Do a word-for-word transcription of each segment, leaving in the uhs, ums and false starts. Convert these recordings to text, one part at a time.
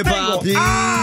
Papi.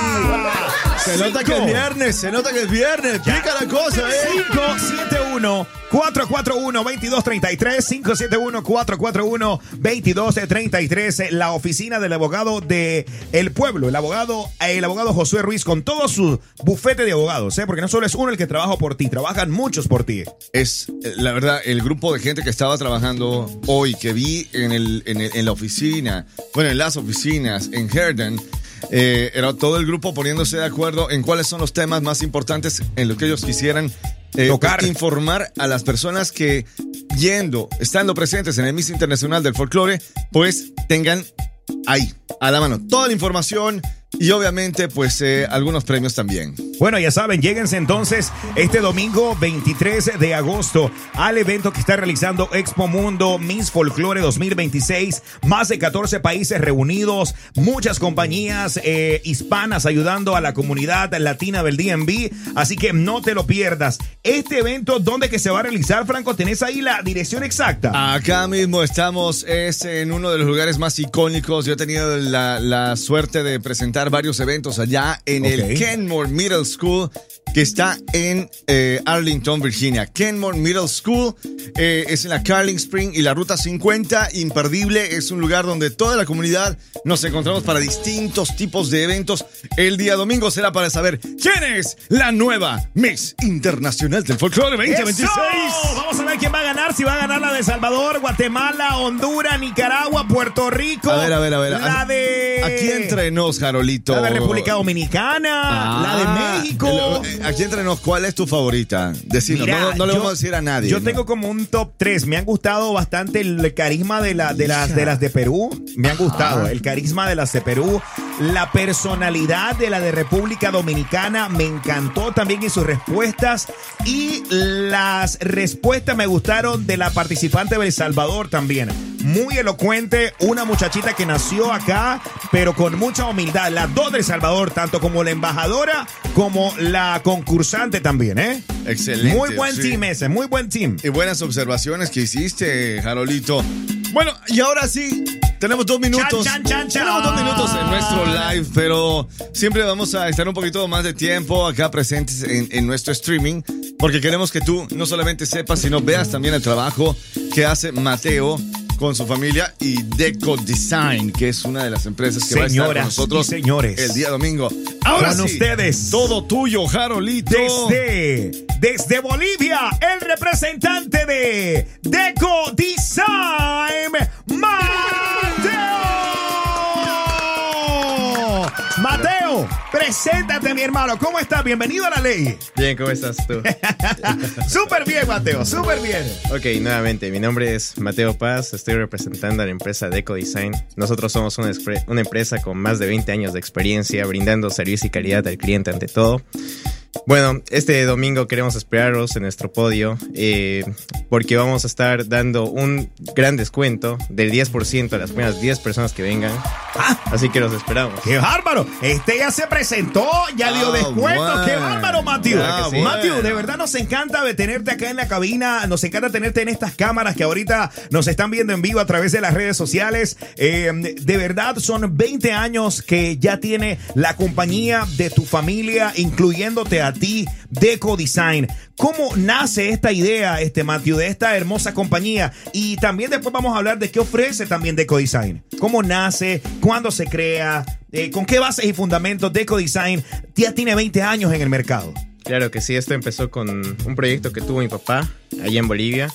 Ah, se nota que es viernes, se nota que es viernes. Pica la cosa, ¿eh? cinco siete uno, cuatro cuatro uno, dos dos tres tres, cinco siete uno, cuatro cuatro uno, dos dos tres tres, la oficina del abogado de El Pueblo, el abogado, el abogado Josué Ruiz, con todo su bufete de abogados, ¿eh? Porque no solo es uno el que trabaja por ti, trabajan muchos por ti. Es, la verdad, el grupo de gente que estaba trabajando hoy, que vi en, el, en, el, en la oficina, bueno, en las oficinas, en Herndon, eh, era todo el grupo poniéndose de acuerdo en cuáles son los temas más importantes en lo que ellos quisieran eh, tocar, informar a las personas que, yendo, estando presentes en el Miss Internacional del Folclore, pues tengan ahí, a la mano, toda la información y obviamente, pues, eh, algunos premios también. Bueno, ya saben, lléguense entonces este domingo veintitrés de agosto al evento que está realizando Expo Mundo Miss Folklore dos mil veintiséis. Más de catorce países reunidos, muchas compañías eh, hispanas ayudando a la comunidad latina del D M V. Así que no te lo pierdas. Este evento, ¿dónde que se va a realizar, Franco? ¿Tenés ahí la dirección exacta? Acá mismo estamos, es en uno de los lugares más icónicos. Yo he tenido la, la suerte de presentar varios eventos allá en okay. el Kenmore Middle School, que está en eh, Arlington, Virginia. Kenmore Middle School eh, es en la Carling Spring y la Ruta cincuenta, imperdible. Es un lugar donde toda la comunidad nos encontramos para distintos tipos de eventos. El día domingo será para saber quién es la nueva Miss Internacional del Folclore veinte veintiséis. ¡Eso! Vamos a ver quién va a ganar. Si va a ganar la de Salvador, Guatemala, Honduras, Nicaragua, Puerto Rico. A ver, a ver, a ver. La de... Aquí entre nos, Jarolito. La de República Dominicana, ah, la de México. El, aquí entre nos, ¿cuál es tu favorita? Decirnos, Mira, no, no le yo, vamos a decir a nadie. Yo ¿no? tengo como un top tres. Me han gustado bastante el carisma de, la, de, las, de las de Perú. Me han gustado ah. el carisma de las de Perú. La personalidad de la de República Dominicana me encantó también en sus respuestas. Y las respuestas me gustaron de la participante de El Salvador también. Muy elocuente, una muchachita que nació acá, pero con mucha humildad. Las dos de El Salvador, tanto como la embajadora como la concursante también, ¿eh? Excelente. Muy buen sí. team ese, muy buen team. Y buenas observaciones que hiciste, Jarolito. Bueno, y ahora sí, tenemos dos minutos. Chan, chan, chan, chan. Tenemos dos minutos en nuestro live, pero siempre vamos a estar un poquito más de tiempo acá presentes en, en nuestro streaming, porque queremos que tú no solamente sepas, sino veas también el trabajo que hace Mateo con su familia y Deco Design, que es una de las empresas que Señoras va a estar con nosotros y señores, el día domingo. Ahora con sí, ustedes, todo tuyo, Jarolito. Desde, desde Bolivia, el representante de Deco Design, Mateo. Mateo, preséntate, mi hermano. ¿Cómo estás? Bienvenido a la ley. Bien, ¿cómo estás tú? Súper bien, Mateo, súper bien. Ok, nuevamente, mi nombre es Mateo Paz. Estoy representando a la empresa Deco Design. Nosotros somos una, una empresa con más de veinte años de experiencia, brindando servicio y calidad al cliente ante todo. Bueno, este domingo queremos esperarlos en nuestro podio eh, porque vamos a estar dando un gran descuento del diez por ciento a las primeras diez personas que vengan. Ah, así que los esperamos. ¡Qué bárbaro! Este ya se presentó, ya dio ah, descuento. Bueno. ¡Qué bárbaro, Mateo! Ah, sí. Mateo, bueno. de verdad nos encanta tenerte acá en la cabina. Nos encanta tenerte en estas cámaras que ahorita nos están viendo en vivo a través de las redes sociales. Eh, de verdad, son veinte años que ya tiene la compañía de tu familia, incluyéndote a ti, Deco Design. ¿Cómo nace esta idea, este Matthew, de esta hermosa compañía? Y también después vamos a hablar de qué ofrece también Deco Design. ¿Cómo nace? ¿Cuándo se crea? Eh, ¿Con qué bases y fundamentos Deco Design ya tiene veinte años en el mercado? Claro que sí, esto empezó con un proyecto que tuvo mi papá allá en Bolivia.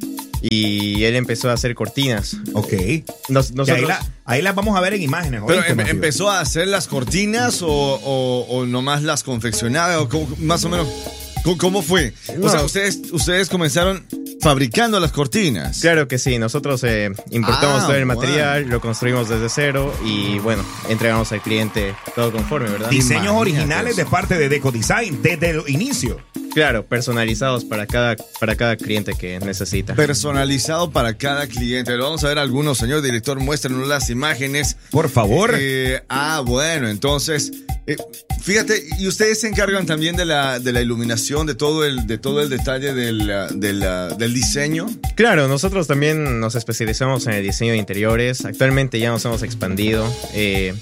Y él empezó a hacer cortinas. Ok. Nos, nosotros... ahí, la, ahí las vamos a ver en imágenes. Pero ¿oíste, em, ¿empezó a hacer las cortinas o, o, o nomás las confeccionaba? O cómo, más o menos, ¿cómo, cómo fue? No. O sea, ustedes, ustedes comenzaron fabricando las cortinas. Claro que sí. Nosotros eh, importamos ah, todo el material, wow. lo construimos desde cero y, bueno, entregamos al cliente todo conforme, ¿verdad? Diseños Imagínate originales eso. de parte de Deco Design desde el inicio. Claro, personalizados para cada, para cada cliente que necesita. Personalizado para cada cliente. Lo vamos a ver algunos, señor director. Muéstrenos las imágenes. Por favor. Eh, ah, bueno, entonces, eh, fíjate, y ustedes se encargan también de la, de la iluminación, de todo el, de todo el detalle del, del, del diseño. Claro, nosotros también nos especializamos en el diseño de interiores. Actualmente ya nos hemos expandido. Eh,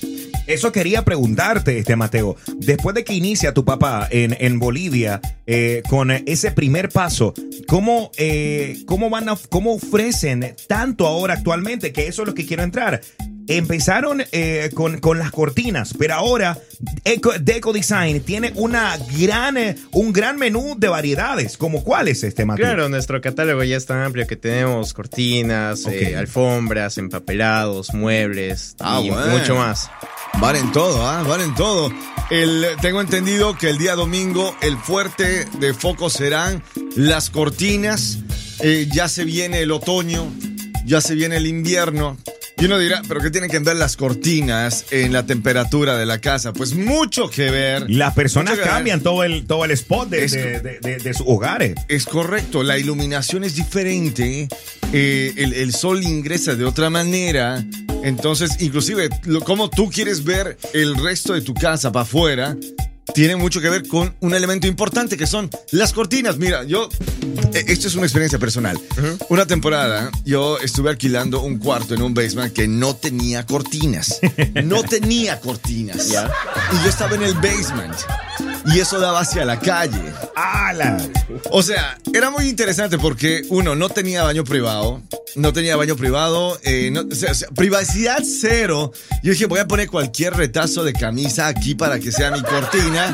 Eso quería preguntarte, este Mateo. Después de que inicia tu papá en, en Bolivia eh, con ese primer paso, ¿cómo, eh, cómo, van a, ¿cómo ofrecen tanto ahora actualmente? Que eso es lo que quiero entrar. Empezaron eh, con, con las cortinas, pero ahora Eco, Deco Design tiene una gran, eh, un gran menú de variedades. ¿Como cuáles, este Mateo? Claro, nuestro catálogo ya es tan amplio que tenemos cortinas, okay. eh, alfombras, empapelados, muebles ah, y bueno. mucho más. Valen todo, ¿ah? ¿eh? Valen todo. El, tengo entendido que el día domingo el fuerte de foco serán las cortinas. Eh, ya se viene el otoño, ya se viene el invierno. Y uno dirá, ¿pero qué tienen que ver las cortinas en la temperatura de la casa? Pues mucho que ver. Las personas cambian todo el, todo el spot de, de, de, de, de sus hogares. Es correcto, la iluminación es diferente, eh, el, el sol ingresa de otra manera. Entonces, inclusive, lo, cómo tú quieres ver el resto de tu casa para afuera, tiene mucho que ver con un elemento importante que son las cortinas. Mira, yo, esto es una experiencia personal. Uh-huh. Una temporada yo estuve alquilando un cuarto en un basement que no tenía cortinas. No tenía cortinas. ¿Ya? Y yo estaba en el basement. Y eso daba hacia la calle. ¡Hala! O sea, era muy interesante porque, uno, no tenía baño privado. No tenía baño privado. Eh, no, o sea, o sea, privacidad cero. Yo dije, voy a poner cualquier retazo de camisa aquí para que sea mi cortina.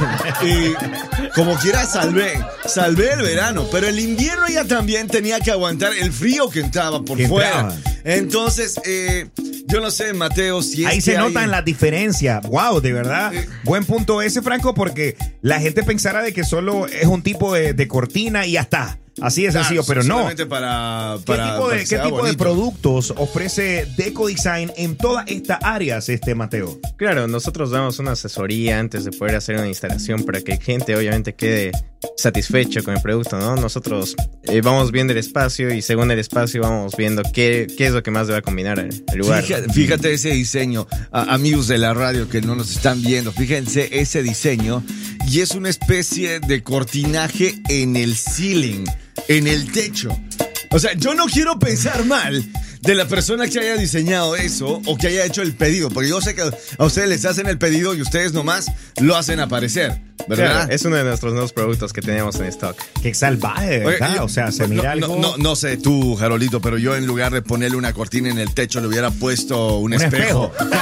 Y como quiera salvé. Salvé el verano. Pero el invierno ya también tenía que aguantar el frío que entraba por fuera. Entraba. Entonces, eh... yo no sé, Mateo, si es ahí que se hay... notan las diferencias. Wow, de verdad. Eh, Buen punto ese, Franco, porque la gente pensará de que solo es un tipo de, de cortina y ya está. Así de claro, sencillo, pero no. Para, ¿Qué para, tipo, de, para ¿qué tipo de productos ofrece Deco Design en todas estas áreas, este Mateo? Claro, nosotros damos una asesoría antes de poder hacer una instalación para que el cliente obviamente quede satisfecho con el producto, ¿no? Nosotros eh, vamos viendo el espacio y según el espacio vamos viendo qué, qué es lo que más debe combinar al lugar. Fíjate, fíjate ese diseño, a, amigos de la radio que no nos están viendo, fíjense ese diseño y es una especie de cortinaje en el ceiling, en el techo. O sea, yo no quiero pensar mal de la persona que haya diseñado eso o que haya hecho el pedido, porque yo sé que a ustedes les hacen el pedido y ustedes nomás lo hacen aparecer, ¿verdad? Claro, es uno de nuestros nuevos productos que tenemos en stock. Qué salvaje, ¿verdad? Oye, o sea, se mira no, algo... No, no, no sé tú, Jarolito, pero yo en lugar de ponerle una cortina en el techo le hubiera puesto un, un espejo. espejo.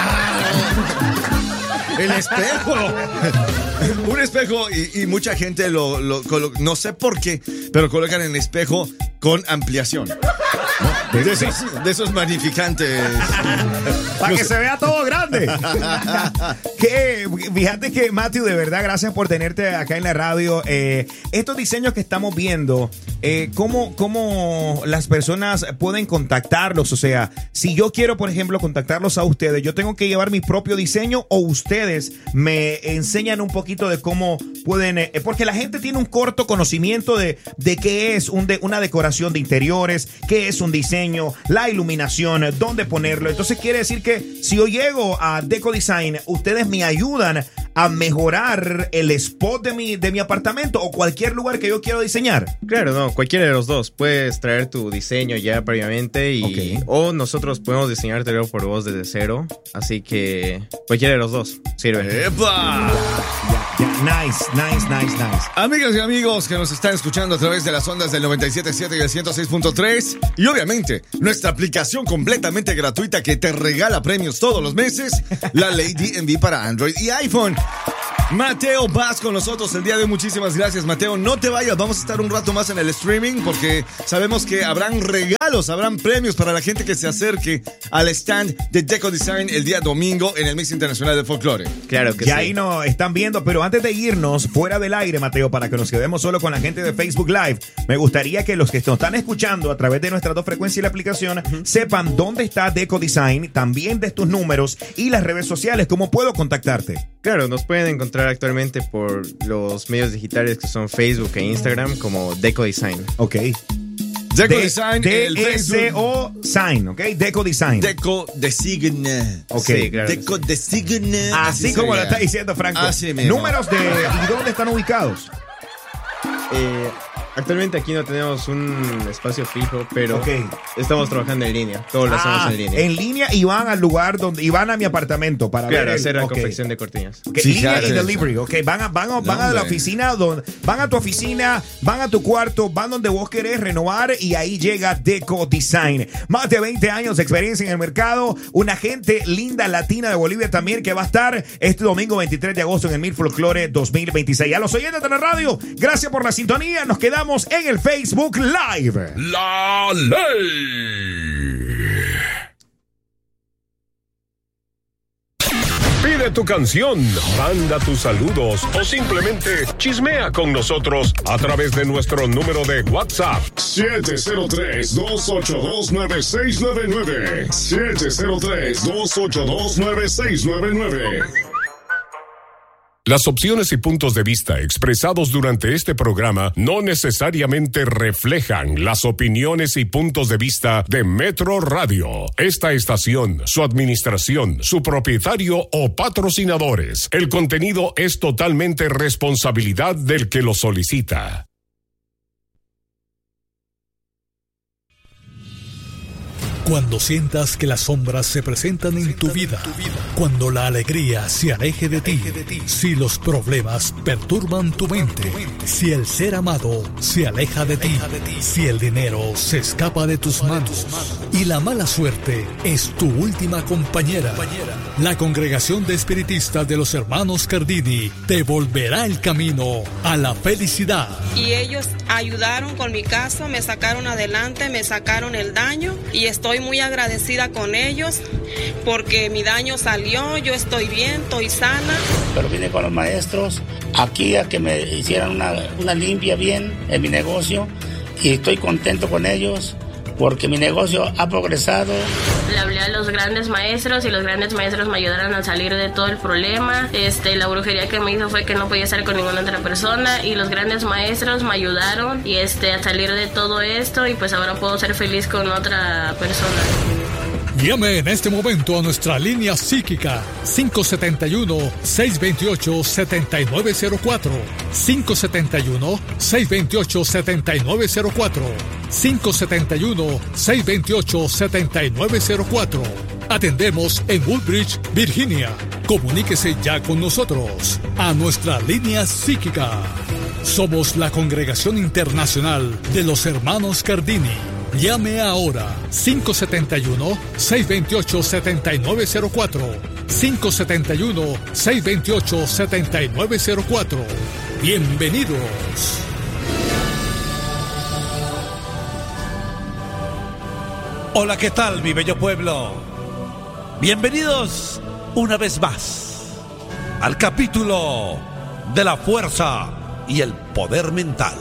El espejo. Un espejo y, y mucha gente lo, lo colo- no sé por qué, pero colocan el espejo con ampliación. ¿No? De, esos, de esos magnificantes. Para que se vea todo grande. que, fíjate que, Matthew, de verdad, gracias por tenerte acá en la radio. Eh, estos diseños que estamos viendo, eh, ¿cómo, ¿cómo las personas pueden contactarlos? O sea, si yo quiero, por ejemplo, contactarlos a ustedes, ¿yo tengo que llevar mi propio diseño o ustedes me enseñan un poquito de cómo pueden? Eh, porque la gente tiene un corto conocimiento de, de qué es un de, una decoración de interiores, qué es un diseño, la iluminación, dónde ponerlo. Entonces quiere decir que si yo llego a Deco Design, ustedes me ayudan a mejorar el spot de mi, de mi apartamento o cualquier lugar que yo quiero diseñar. Claro, no, cualquiera de los dos. Puedes traer tu diseño ya previamente y okay. o nosotros podemos diseñártelo por vos desde cero. Así que cualquiera de los dos sirve. ¡Epa! Ya, ya, ya. Nice, nice, nice, nice. Amigas y amigos que nos están escuchando a través de las ondas del noventa y siete punto siete y el ciento seis punto tres y obviamente nuestra aplicación completamente gratuita que te regala premios todos los meses, la Ley D M V para Android y iPhone. Mateo Paz con nosotros el día de hoy. Muchísimas gracias, Mateo. No te vayas, vamos a estar un rato más en el streaming porque sabemos que habrán regalos, habrán premios para la gente que se acerque al stand de Deco Design el día domingo en el Mix Internacional de Folklore. Claro que y sí. Y ahí nos están viendo, pero antes de irnos fuera del aire, Mateo, para que nos quedemos solo con la gente de Facebook Live, me gustaría que los que nos están escuchando a través de nuestras dos frecuencias y la aplicación uh-huh. sepan dónde está Deco Design, también de tus números y las redes sociales. ¿Cómo puedo contactarte? Claro, nos pueden encontrar actualmente por los medios digitales que son Facebook e Instagram como Deco Design. Ok. Deco de, Design, D S O Sign, ok. Deco Design. Deco Design. Ok, sí, claro. Deco Design. Así, así como lo está diciendo Franco. Así mismo. Números de y dónde están ubicados. Eh, Actualmente aquí no tenemos un espacio fijo, pero okay. estamos trabajando en línea. Todo lo ah, hacemos en línea. En línea y van al lugar donde y van a mi apartamento para claro, ver el, hacer la okay. confección de cortinas. Okay. Sí, línea y delivery, ok. Van a, van a, van no, a la oficina, donde, van a tu oficina, van a tu cuarto, van donde vos querés renovar y ahí llega Deco Design. Más de veinte años de experiencia en el mercado, una gente linda latina de Bolivia también que va a estar este domingo veintitrés de agosto en el Mil Folklore dos mil veintiséis. A los oyentes de la radio, gracias por la sintonía. Nos quedamos en el Facebook Live. La ley. Pide tu canción, manda tus saludos o simplemente chismea con nosotros a través de nuestro número de WhatsApp. siete cero tres, dos ocho dos, nueve seis nueve nueve. siete cero tres, dos ocho dos, nueve seis nueve nueve. Las opciones y puntos de vista expresados durante este programa no necesariamente reflejan las opiniones y puntos de vista de Metro Radio, esta estación, su administración, su propietario o patrocinadores. El contenido es totalmente responsabilidad del que lo solicita. Cuando sientas que las sombras se presentan en tu vida, cuando la alegría se aleje de ti, si los problemas perturban tu mente, si el ser amado se aleja de ti, si el dinero se escapa de tus manos y la mala suerte es tu última compañera, la Congregación de Espiritistas de los Hermanos Cardini te volverá el camino a la felicidad. Y ellos ayudaron con mi caso, me sacaron adelante, me sacaron el daño y estoy muy agradecida con ellos porque mi daño salió, yo estoy bien, estoy sana. Pero vine con los maestros aquí a que me hicieran una, una limpia bien en mi negocio y estoy contento con ellos porque mi negocio ha progresado. Le hablé a los grandes maestros y los grandes maestros me ayudaron a salir de todo el problema. Este, la brujería que me hizo fue que no podía estar con ninguna otra persona y los grandes maestros me ayudaron y este, a salir de todo esto y pues ahora puedo ser feliz con otra persona. Llame en este momento a nuestra línea psíquica cinco siete uno, seis dos ocho, siete nueve cero cuatro, cinco siete uno, seis dos ocho, siete nueve cero cuatro, cinco siete uno, seis dos ocho, siete nueve cero cuatro. Atendemos en Woodbridge, Virginia. Comuníquese ya con nosotros a nuestra línea psíquica. Somos la Congregación Internacional de los Hermanos Cardini. Llame ahora cinco siete uno, seis dos ocho, siete nueve cero cuatro, cinco siete uno, seis dos ocho, siete nueve cero cuatro. Bienvenidos. Hola, ¿qué tal, mi bello pueblo? Bienvenidos una vez más al capítulo de la fuerza y el poder mental.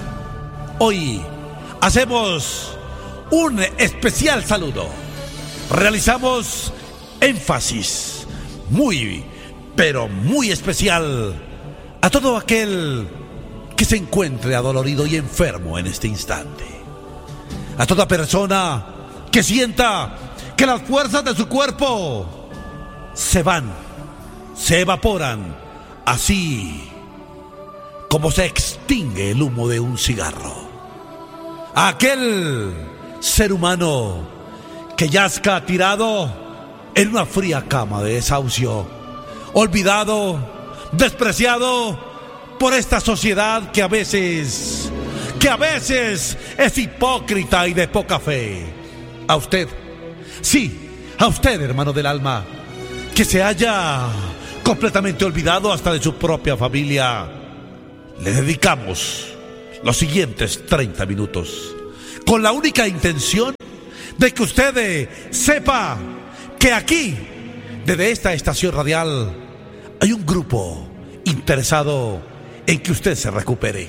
Hoy hacemos un especial saludo. Realizamos énfasis muy, pero muy especial a todo aquel que se encuentre adolorido y enfermo en este instante. A toda persona que sienta que las fuerzas de su cuerpo se van, se evaporan, así como se extingue el humo de un cigarro. A aquel ser humano que yazca tirado en una fría cama de desahucio, olvidado, despreciado por esta sociedad que a veces, que a veces es hipócrita y de poca fe. A usted, sí, a usted, hermano del alma, que se haya completamente olvidado hasta de su propia familia, le dedicamos los siguientes treinta minutos con la única intención de que usted eh, sepa que aquí, desde esta estación radial, hay un grupo interesado en que usted se recupere.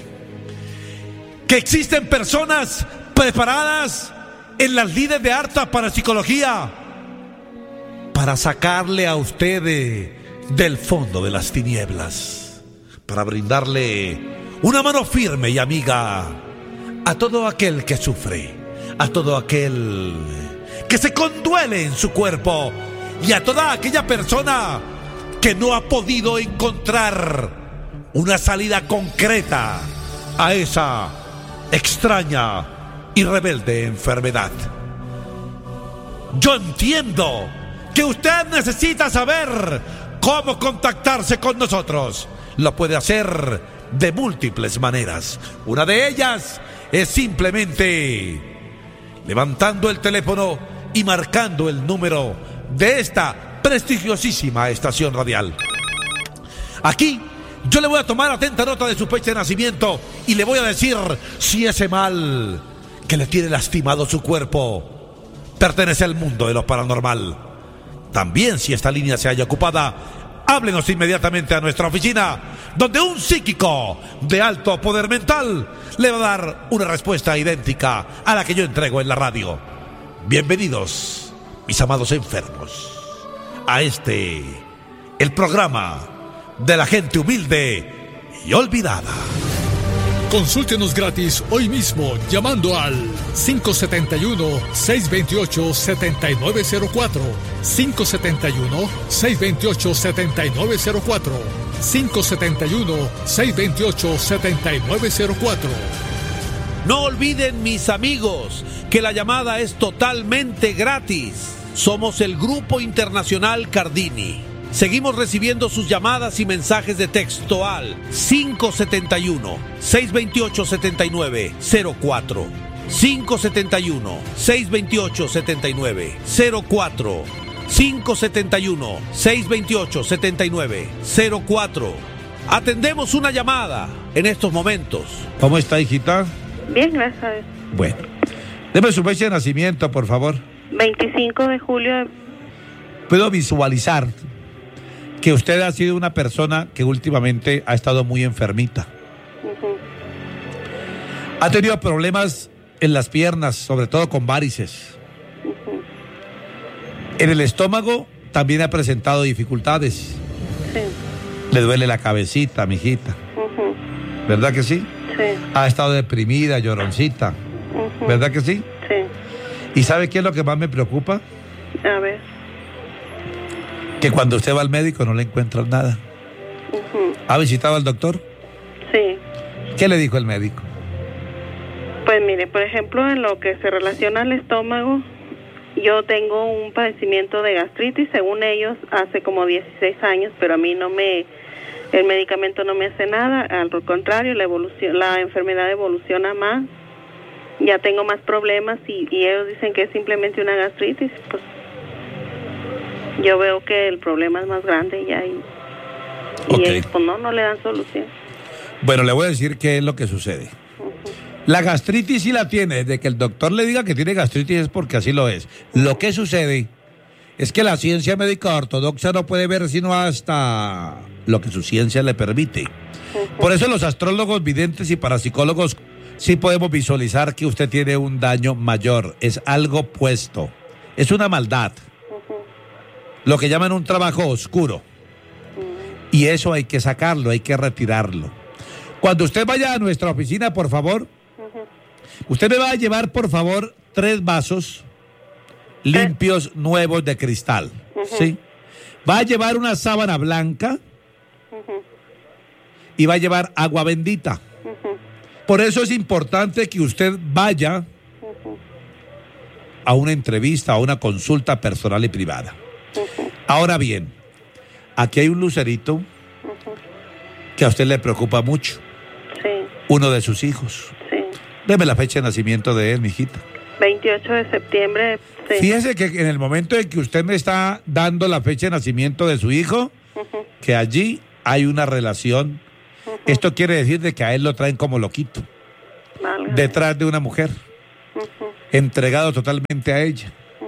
Que existen personas preparadas en las líderes de Arta Parapsicología para sacarle a usted de, del fondo de las tinieblas, para brindarle una mano firme y amiga a todo aquel que sufre, a todo aquel que se conduele en su cuerpo y a toda aquella persona que no ha podido encontrar una salida concreta a esa extraña y rebelde enfermedad. Yo entiendo que usted necesita saber cómo contactarse con nosotros. Lo puede hacer de múltiples maneras. Una de ellas es simplemente levantando el teléfono y marcando el número de esta prestigiosísima estación radial. Aquí yo le voy a tomar atenta nota de su fecha de nacimiento y le voy a decir si ese mal que le tiene lastimado su cuerpo pertenece al mundo de lo paranormal. También, si esta línea se halla ocupada, háblenos inmediatamente a nuestra oficina, donde un psíquico de alto poder mental le va a dar una respuesta idéntica a la que yo entrego en la radio. Bienvenidos, mis amados enfermos, a este, el programa de la gente humilde y olvidada. Consúltenos gratis hoy mismo llamando al cinco siete uno, seis dos ocho, siete nueve cero cuatro, cinco siete uno, seis dos ocho, siete nueve cero cuatro, cinco siete uno, seis dos ocho, siete nueve cero cuatro. No olviden, mis amigos, que la llamada es totalmente gratis. Somos el Grupo Internacional Cardini. Seguimos recibiendo sus llamadas y mensajes de texto al cinco siete uno, seis dos ocho, siete nueve cero cuatro, cinco siete uno, seis dos ocho, siete nueve cero cuatro, cinco siete uno, seis dos ocho, siete nueve cero cuatro. Atendemos una llamada en estos momentos. ¿Cómo está, hijita? Bien, gracias a Dios. Bueno, deme su fecha de nacimiento, por favor. veinticinco de julio. Puedo visualizar que usted ha sido una persona que últimamente ha estado muy enfermita. Uh-huh. Ha tenido problemas en las piernas, sobre todo con varices. Uh-huh. En el estómago también ha presentado dificultades. Sí. Le duele la cabecita, mijita. Uh-huh. ¿Verdad que sí? Sí. Ha estado deprimida, lloroncita. Uh-huh. ¿Verdad que sí? Sí. ¿Y sabe qué es lo que más me preocupa? A ver. Que cuando usted va al médico no le encuentran nada. Uh-huh. ¿Ha visitado al doctor? Sí. ¿Qué le dijo el médico? Pues mire, por ejemplo, en lo que se relaciona al estómago, yo tengo un padecimiento de gastritis, según ellos, hace como dieciséis años, pero a mí no me, el medicamento no me hace nada, al contrario, la evolución, la enfermedad evoluciona más, ya tengo más problemas y, y ellos dicen que es simplemente una gastritis, pues yo veo que el problema es más grande ya y, y okay. ellos, pues no, no le dan solución. Bueno, le voy a decir qué es lo que sucede. Uh-huh. La gastritis sí la tiene, desde que el doctor le diga que tiene gastritis es porque así lo es. Lo que sucede es que la ciencia médica ortodoxa no puede ver sino hasta lo que su ciencia le permite. Uh-huh. Por eso los astrólogos, videntes y parapsicólogos sí podemos visualizar que usted tiene un daño mayor, es algo puesto, es una maldad. Lo que llaman un trabajo oscuro. Y eso hay que sacarlo, hay que retirarlo. Cuando usted vaya a nuestra oficina, por favor, usted me va a llevar, por favor, tres vasos limpios, nuevos de cristal. ¿Sí? Va a llevar una sábana blanca y va a llevar agua bendita. Por eso es importante que usted vaya a una entrevista, a una consulta personal y privada. Uh-huh. Ahora bien, aquí hay un lucerito uh-huh. que a usted le preocupa mucho. Sí. Uno de sus hijos. Sí. Deme la fecha de nacimiento de él, mijita. veintiocho de septiembre. Sí. Fíjese que en el momento en que usted me está dando la fecha de nacimiento de su hijo, uh-huh. que allí hay una relación. Uh-huh. Esto quiere decir de que a él lo traen como loquito. Vale. Detrás de una mujer. Uh-huh. Entregado totalmente a ella.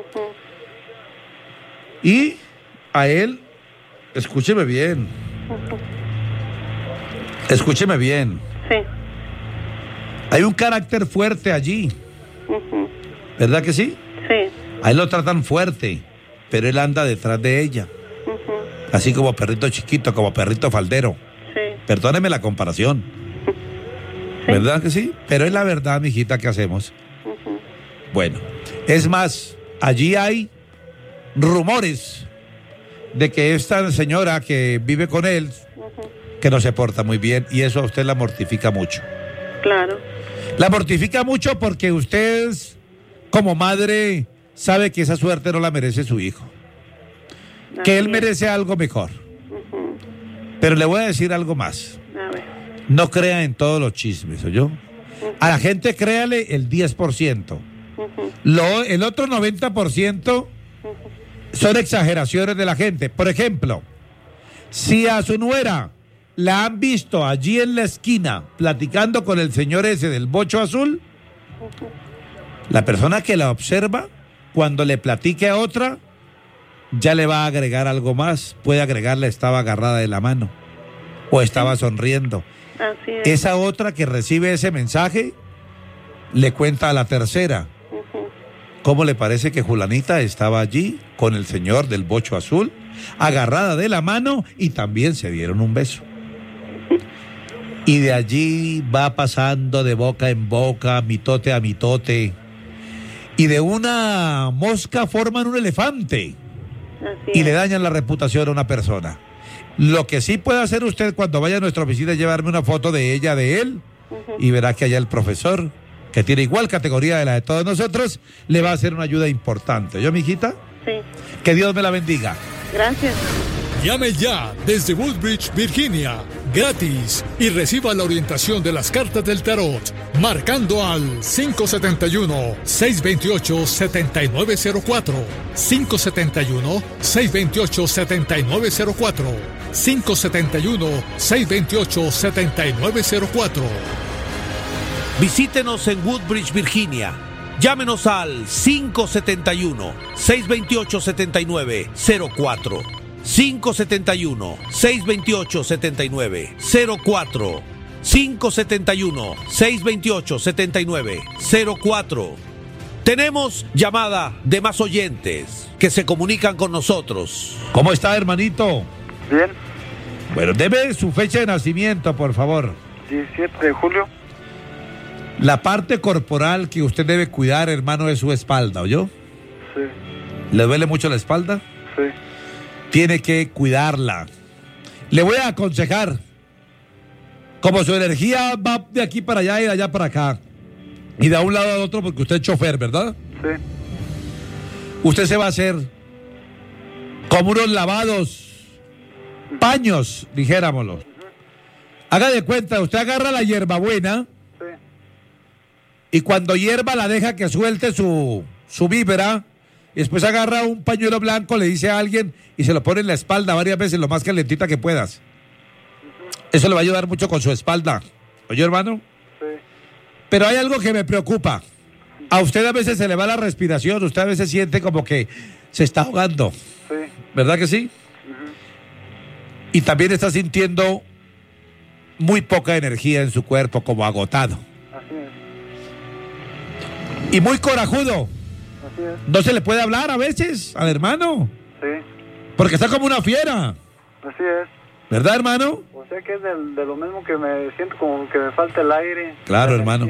Y a él, escúcheme bien, uh-huh. escúcheme bien. Sí. Hay un carácter fuerte allí, uh-huh. ¿verdad que sí? Sí. A él lo tratan fuerte, pero él anda detrás de ella, uh-huh. así como perrito chiquito, como perrito faldero. Sí. Perdóneme la comparación, sí. ¿verdad que sí? Pero es la verdad, mijita, ¿qué hacemos? Uh-huh. Bueno, es más, allí hay rumores de que esta señora que vive con él, uh-huh. que no se porta muy bien, y eso a usted la mortifica mucho. Claro. La mortifica mucho porque usted, como madre, sabe que esa suerte no la merece su hijo. Que él merece algo mejor. Uh-huh. Pero le voy a decir algo más. A ver. No crea en todos los chismes, ¿oyó? Uh-huh. A la gente créale el diez por ciento. Uh-huh. Lo, el otro noventa por ciento uh-huh. son exageraciones de la gente. Por ejemplo, si a su nuera la han visto allí en la esquina platicando con el señor ese del bocho azul, uh-huh. la persona que la observa, cuando le platique a otra, ya le va a agregar algo más. Puede agregarle estaba agarrada de la mano o estaba sonriendo. Así es. Esa otra que recibe ese mensaje le cuenta a la tercera. Uh-huh. ¿Cómo le parece que Julanita estaba allí con el señor del bocho azul, agarrada de la mano, y también se dieron un beso? Y de allí va pasando de boca en boca, mitote a mitote, y de una mosca forman un elefante. Y le dañan la reputación a una persona. Lo que sí puede hacer usted cuando vaya a nuestra oficina es llevarme una foto de ella, de él, uh-huh. y verá que allá el profesor, que tiene igual categoría de la de todos nosotros, le va a hacer una ayuda importante. ¿Yo, mijita? Sí. Que Dios me la bendiga. Gracias. Llame ya desde Woodbridge, Virginia, gratis, y reciba la orientación de las cartas del tarot, marcando al cinco siete uno, seis dos ocho, siete nueve cero cuatro, cinco siete uno, seis dos ocho, siete nueve cero cuatro, cinco siete uno, seis dos ocho, siete nueve cero cuatro. Visítenos en Woodbridge, Virginia. Llámenos al cinco siete uno, seis dos ocho, siete nueve cero cuatro. cinco siete uno, seis dos ocho, siete nueve cero cuatro. cinco siete uno, seis dos ocho, siete nueve cero cuatro. Tenemos llamada de más oyentes que se comunican con nosotros. ¿Cómo está, hermanito? Bien. Bueno, deme su fecha de nacimiento, por favor. diecisiete de julio. La parte corporal que usted debe cuidar, hermano, es su espalda, ¿oyó? Sí. ¿Le duele mucho la espalda? Sí. Tiene que cuidarla. Le voy a aconsejar, como su energía va de aquí para allá y de allá para acá, y de un lado al otro, porque usted es chofer, ¿verdad? Sí. Usted se va a hacer como unos lavados, paños, dijéramoslo. Uh-huh. Haga de cuenta, usted agarra la hierbabuena, sí, y cuando hierba la deja que suelte su, su víbora, y después agarra un pañuelo blanco, le dice a alguien y se lo pone en la espalda varias veces, lo más calentita que puedas. Eso le va a ayudar mucho con su espalda. ¿Oye, hermano? Sí. Pero hay algo que me preocupa. A usted a veces se le va la respiración, usted a veces siente como que se está ahogando. Sí. ¿Verdad que sí? Uh-huh. Y también está sintiendo muy poca energía en su cuerpo, como agotado. Así es. Y muy corajudo. Así es. No se le puede hablar a veces al hermano. Sí. Porque está como una fiera. Así es. ¿Verdad, hermano? O sea que es de, de lo mismo que me siento como que me falta el aire. Claro, hermano.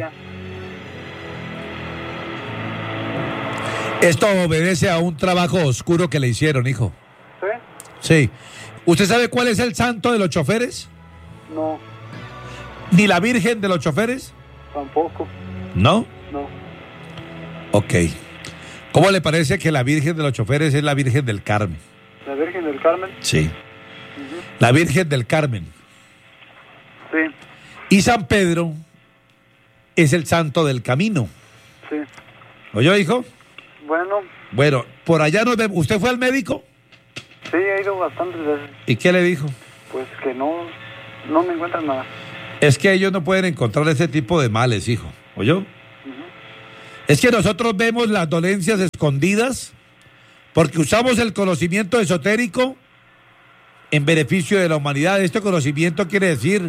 Esto obedece a un trabajo oscuro que le hicieron, hijo. ¿Sí? Sí. ¿Usted sabe cuál es el santo de los choferes? No. ¿Ni la Virgen de los choferes? Tampoco. ¿No? No. Ok. ¿Cómo le parece que la Virgen de los choferes es la Virgen del Carmen? ¿La Virgen del Carmen? Sí. Uh-huh. La Virgen del Carmen. Sí. Y San Pedro es el santo del camino. Sí. ¿Oyó, hijo? Bueno. Bueno, por allá nos vemos. ¿Usted fue al médico? Sí, he ido bastantes veces. ¿Y qué le dijo? Pues que no, no me encuentran nada. Es que ellos no pueden encontrar ese tipo de males, hijo. ¿Oyó? Uh-huh. Es que nosotros vemos las dolencias escondidas porque usamos el conocimiento esotérico en beneficio de la humanidad. Este conocimiento quiere decir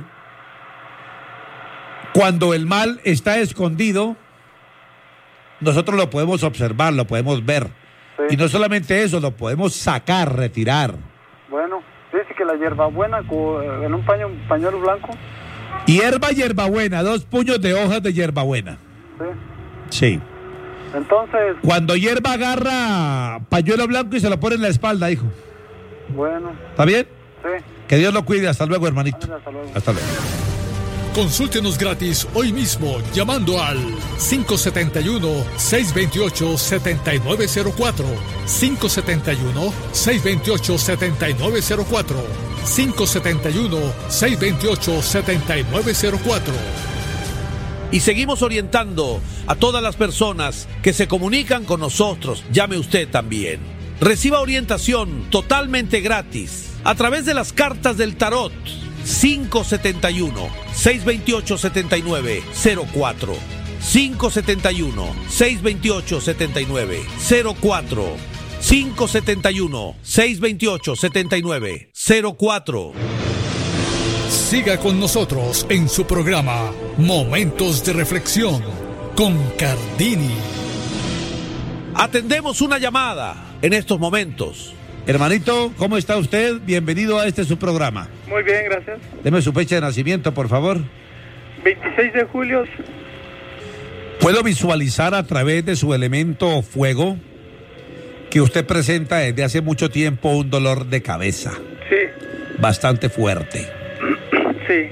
cuando el mal está escondido, nosotros lo podemos observar, lo podemos ver. Sí. Y no solamente eso, lo podemos sacar, retirar. Bueno, dice que la hierbabuena en un paño, pañuelo blanco. Hierba, hierbabuena, dos puños de hojas de hierbabuena. Sí. Sí. Entonces. Cuando hierba agarra pañuelo blanco y se lo pone en la espalda, hijo. Bueno. ¿Está bien? Sí. Que Dios lo cuide. Hasta luego, hermanito. Hasta luego. Hasta luego. Consúltenos gratis hoy mismo llamando al cinco siete uno, seis dos ocho, siete nueve cero cuatro, cinco siete uno, seis dos ocho, siete nueve cero cuatro, cinco siete uno, seis dos ocho, siete nueve cero cuatro. Y seguimos orientando a todas las personas que se comunican con nosotros. Llame usted también. Reciba orientación totalmente gratis a través de las cartas del tarot. cinco siete uno, seis dos ocho, siete nueve cero cuatro, cinco siete uno, seis dos ocho, siete nueve cero cuatro, cinco siete uno, seis dos ocho, siete nueve cero cuatro. Siga con nosotros en su programa Momentos de Reflexión con Cardini. Atendemos una llamada en estos momentos. Hermanito, ¿cómo está usted? Bienvenido a este su programa. Muy bien, gracias. Deme su fecha de nacimiento, por favor. veintiséis de julio. ¿Puedo visualizar a través de su elemento fuego que usted presenta desde hace mucho tiempo un dolor de cabeza? Sí. Bastante fuerte. Sí.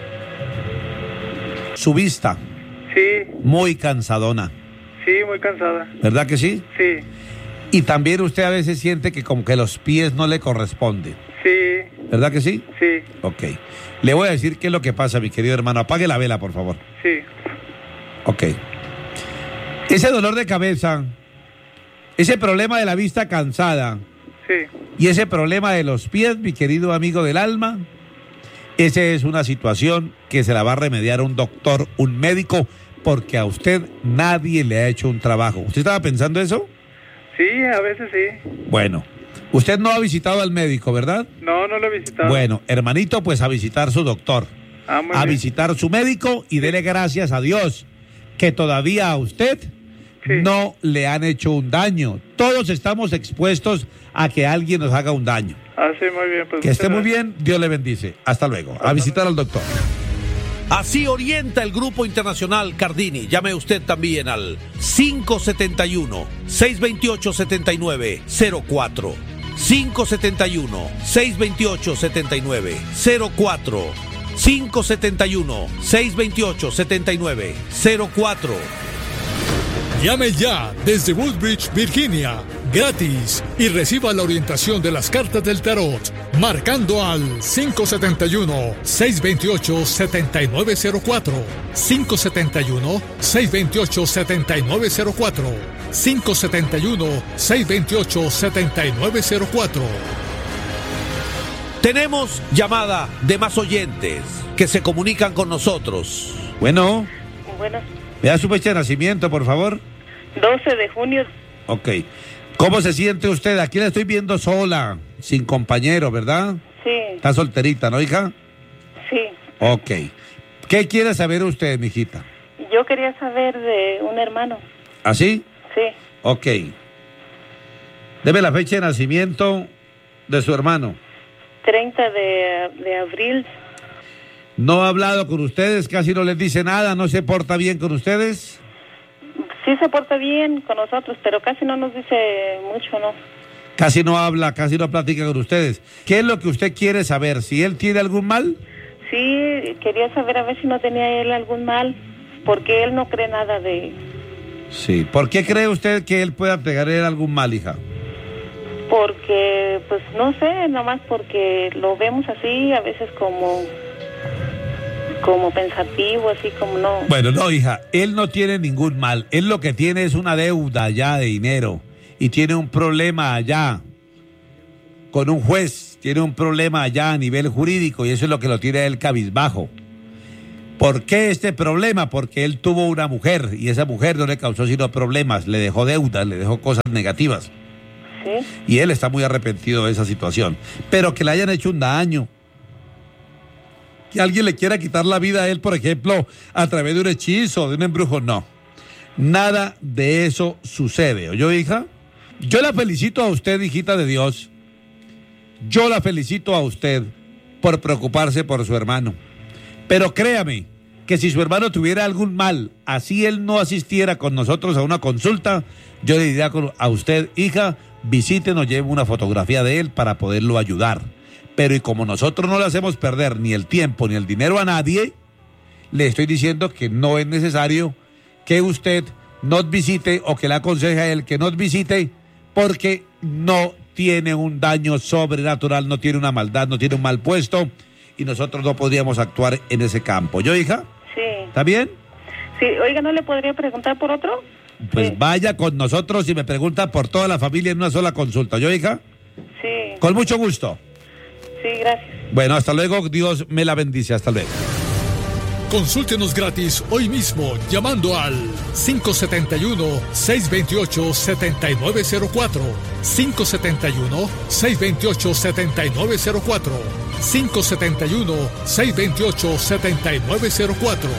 Su vista. Sí. Muy cansadona. Sí, muy cansada. ¿Verdad que sí? Sí. Y también usted a veces siente que como que los pies no le corresponden. Sí. ¿Verdad que sí? Sí. Ok. Le voy a decir qué es lo que pasa, mi querido hermano. Apague la vela, por favor. Sí. Ok. Ese dolor de cabeza, ese problema de la vista cansada, sí, y ese problema de los pies, mi querido amigo del alma, esa es una situación que se la va a remediar un doctor, un médico, porque a usted nadie le ha hecho un trabajo. ¿Usted estaba pensando eso? Sí, a veces sí. Bueno, usted no ha visitado al médico, ¿verdad? No, no lo he visitado. Bueno, hermanito, pues a visitar su doctor, ah, muy a bien. visitar su médico y dele gracias a Dios que todavía a usted sí. no le han hecho un daño. Todos estamos expuestos a que alguien nos haga un daño. Ah, sí, muy bien. Pues que esté muy bien, Dios le bendice. Hasta luego. Hasta a visitar luego. Al doctor. Así orienta el Grupo Internacional Cardini. Llame usted también al cinco siete uno, seis dos ocho, siete nueve cero cuatro, cinco siete uno, seis dos ocho, siete nueve cero cuatro, cinco siete uno, seis dos ocho, siete nueve cero cuatro. Llame ya desde Woodbridge, Virginia, gratis, y reciba la orientación de las cartas del tarot, marcando al cinco siete uno, seis dos ocho, siete nueve cero cuatro, cinco siete uno, seis dos ocho, siete nueve cero cuatro, cinco siete uno, seis dos ocho, siete nueve cero cuatro. Tenemos llamada de más oyentes que se comunican con nosotros. Bueno. Buenas. ¿Me da su fecha de nacimiento, por favor? doce de junio. Ok. ¿Cómo se siente usted? Aquí la estoy viendo sola, sin compañero, ¿verdad? Sí. Está solterita, ¿no, hija? Sí. Ok. ¿Qué quiere saber usted, mijita? Yo quería saber de un hermano. ¿Así? Sí. Ok. Deme la fecha de nacimiento de su hermano. treinta de, de abril. ¿No ha hablado con ustedes? ¿Casi no les dice nada? ¿No se porta bien con ustedes? Sí se porta bien con nosotros, pero casi no nos dice mucho, ¿no? Casi no habla, casi no platica con ustedes. ¿Qué es lo que usted quiere saber? ¿Si él tiene algún mal? Sí, quería saber a ver si no tenía él algún mal, porque él no cree nada de... Sí. ¿Por qué cree usted que él pueda pegar él algún mal, hija? Porque, pues, no sé, nomás porque lo vemos así, a veces como... como pensativo, así como no... Bueno, no, hija, él no tiene ningún mal. Él lo que tiene es una deuda allá de dinero y tiene un problema allá con un juez, tiene un problema allá a nivel jurídico y eso es lo que lo tiene él cabizbajo. ¿Por qué este problema? Porque él tuvo una mujer y esa mujer no le causó sino problemas, le dejó deudas, le dejó cosas negativas. ¿Sí? Y él está muy arrepentido de esa situación. Pero que le hayan hecho un daño, que alguien le quiera quitar la vida a él, por ejemplo, a través de un hechizo, de un embrujo, no. Nada de eso sucede. ¿Oyó, hija? Yo la felicito a usted, hijita de Dios. Yo la felicito a usted por preocuparse por su hermano. Pero créame que si su hermano tuviera algún mal, así él no asistiera con nosotros a una consulta, yo le diría a usted, hija, visítenos, lleve una fotografía de él para poderlo ayudar. Pero y como nosotros no le hacemos perder ni el tiempo ni el dinero a nadie, le estoy diciendo que no es necesario que usted nos visite o que le aconseje a él que nos visite porque no tiene un daño sobrenatural, no tiene una maldad, no tiene un mal puesto y nosotros no podríamos actuar en ese campo. ¿Yo, hija? Sí. ¿Está bien? Sí, oiga, ¿no le podría preguntar por otro? Pues Sí. vaya con nosotros y me pregunta por toda la familia en una sola consulta. ¿Yo, hija? Sí. Con mucho gusto. Sí, gracias. Bueno, hasta luego. Dios me la bendice. Hasta luego. Consúltenos gratis hoy mismo llamando al cinco siete uno, seis dos ocho, siete nueve cero cuatro, cinco siete uno, seis dos ocho, siete nueve cero cuatro, cinco siete uno, seis dos ocho, siete nueve cero cuatro.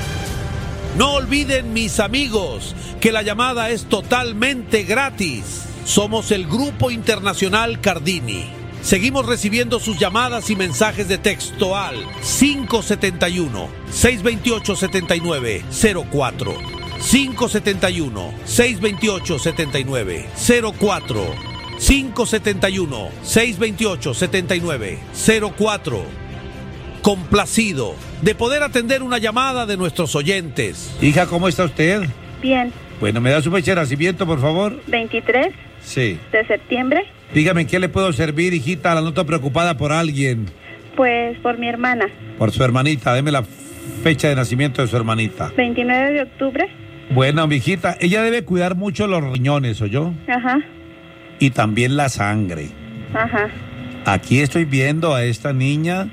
No olviden, mis amigos, que la llamada es totalmente gratis. Somos el Grupo Internacional Cardini. Seguimos recibiendo sus llamadas y mensajes de texto al cinco siete uno, seis dos ocho, siete nueve cero cuatro, cinco siete uno, seis dos ocho, siete nueve cero cuatro, cinco siete uno, seis dos ocho, siete nueve cero cuatro. Complacido de poder atender una llamada de nuestros oyentes. Hija, ¿cómo está usted? Bien. Bueno, ¿me da su fecha de nacimiento, por favor? veintitrés Sí. de septiembre, Dígame, ¿en qué le puedo servir, hijita? La noto preocupada por alguien. pues por mi hermana. Por su hermanita. Deme la fecha de nacimiento de su hermanita. veintinueve de octubre. Bueno, mi hijita, ella debe cuidar mucho los riñones, ¿oyó? Ajá, Y también la sangre. ajá. Aquí estoy viendo a esta niña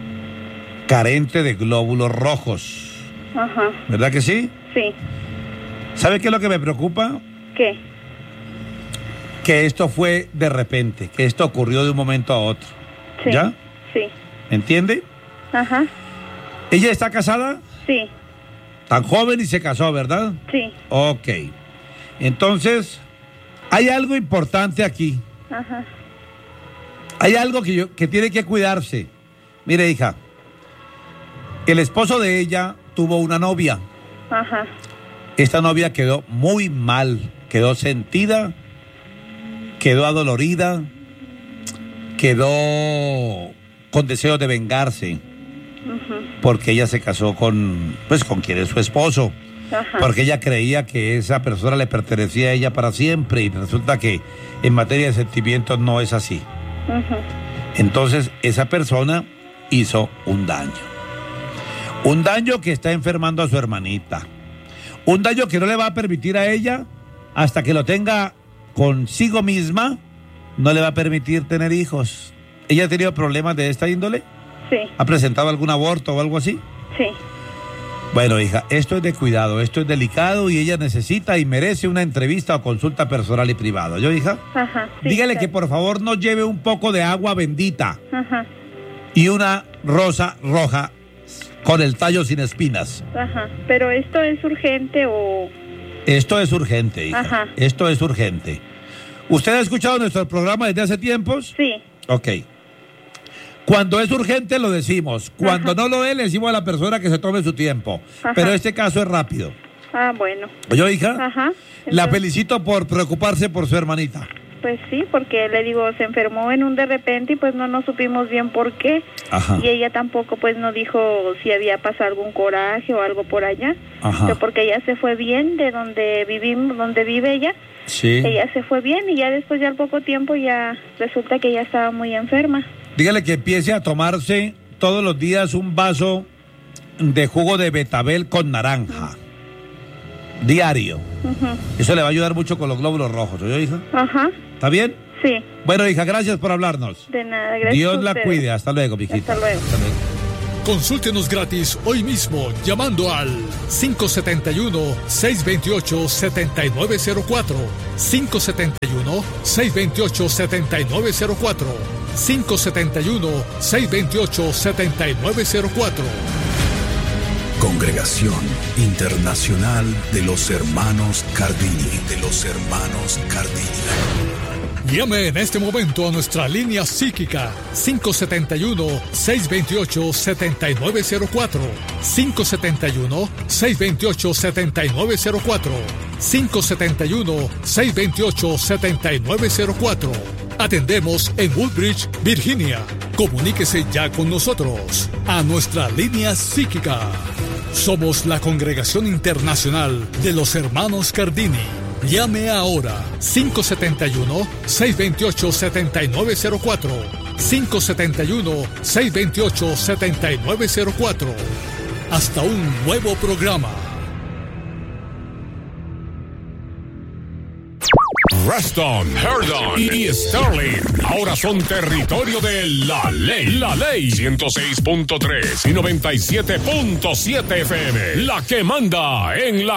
carente de glóbulos rojos. Ajá. ¿Verdad que sí? Sí. ¿Sabe qué es lo que me preocupa? ¿Qué? Que esto fue de repente, que esto ocurrió de un momento a otro. Sí. ¿Ya? Sí. ¿Entiende? Ajá. ¿Ella está casada? Sí. Tan joven y se casó, ¿verdad? Sí. Ok. Entonces, hay algo importante aquí. Ajá. Hay algo que, yo, que tiene que cuidarse. Mire, hija, el esposo de ella tuvo una novia. Ajá. Esta novia quedó muy mal, quedó sentida, quedó adolorida, quedó con deseo de vengarse, Ujú. porque ella se casó con, pues, con quien es su esposo, Ajá. porque ella creía que esa persona le pertenecía a ella para siempre y resulta que en materia de sentimientos no es así. Ujú. Entonces esa persona hizo un daño, un daño que está enfermando a su hermanita, un daño que no le va a permitir a ella, hasta que lo tenga consigo misma, no le va a permitir tener hijos. ¿Ella ha tenido problemas de esta índole? Sí. ¿Ha presentado algún aborto o algo así? Sí. Bueno, hija, esto es de cuidado, esto es delicado y ella necesita y merece una entrevista o consulta personal y privada. ¿Yo, hija? Ajá. Sí, Dígale claro. que por favor nos lleve un poco de agua bendita Ajá. y una rosa roja con el tallo sin espinas. Ajá. Pero esto es urgente o... Esto es urgente, hija. Ajá. Esto es urgente. ¿Usted ha escuchado nuestro programa desde hace tiempos? Sí. Ok. Cuando es urgente lo decimos. Cuando Ajá. no lo es, le decimos a la persona que se tome su tiempo. Ajá. Pero este caso es rápido. Ah, bueno. ¿Yo, hija? Ajá. La Entonces, felicito por preocuparse por su hermanita. Pues sí, porque le digo, se enfermó en un de repente y pues no nos supimos bien por qué. Ajá. Y ella tampoco pues no dijo si había pasado algún coraje o algo por allá. Ajá. Que porque ella se fue bien de donde vivimos, donde vive ella. Sí. Ella se fue bien y ya después ya al poco tiempo ya resulta que ella estaba muy enferma. Dígale que empiece a tomarse todos los días un vaso de jugo de betabel con naranja. Diario. Ujú. Eso le va a ayudar mucho con los glóbulos rojos, ¿oyó, hija? Ajá. ¿Está bien? Sí. Bueno, hija, gracias por hablarnos. De nada, gracias. Dios a la ustedes. cuide. Hasta luego, mijita. Hasta luego. Consúltenos gratis hoy mismo llamando al cinco siete uno, seis dos ocho, siete nueve cero cuatro, cinco siete uno, seis dos ocho, siete nueve cero cuatro, cinco siete uno, seis dos ocho, siete nueve cero cuatro. Congregación Internacional de los Hermanos Cardini, de los Hermanos Cardini. Llame en este momento a nuestra línea psíquica cinco siete uno, seis dos ocho, siete nueve cero cuatro, cinco siete uno, seis dos ocho, siete nueve cero cuatro, cinco siete uno, seis dos ocho, siete nueve cero cuatro. Atendemos en Woodbridge, Virginia. Comuníquese ya con nosotros a nuestra línea psíquica Somos la Congregación Internacional de los Hermanos Cardini. Llame ahora cinco siete uno, seis dos ocho, siete nueve cero cuatro. cinco siete uno, seis dos ocho, siete nueve cero cuatro. Hasta un nuevo programa. Reston, Herndon y Sterling ahora son territorio de la ley. La ley ciento seis punto tres y noventa y siete punto siete F M. La que manda en la